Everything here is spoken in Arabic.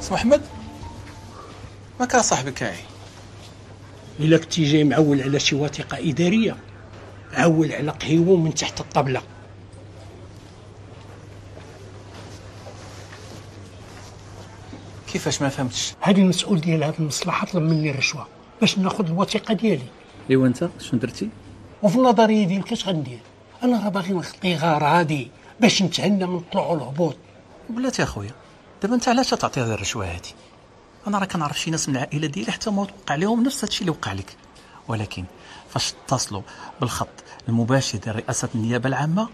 اسمو احمد، ما كان صاحبي كاعي. الا كنتي جاي معول على شي وثيقه اداريه، عول على قهيوه من تحت الطبله. كيفاش؟ ما فهمتش. هذه المسؤول ديال هذه المصلحه طلب مني الرشوه باش ناخذ الوثيقه ديالي. ايوا انت شنو درتي؟ وفي النظريه ديالك اش غندير؟ انا راه باغي نخطي غراضي باش نتهنى من الطلوع والهبوط. بلاتي اخويا، دابا انت علاش تعطي هذه الرشوه هذه؟ انا راه كنعرف شي ناس من العائله ديالي حتى ما وقع لهم نفس الشيء اللي وقع لك، ولكن فاش اتصلوا بالخط المباشر ديال رئاسه النيابه العامه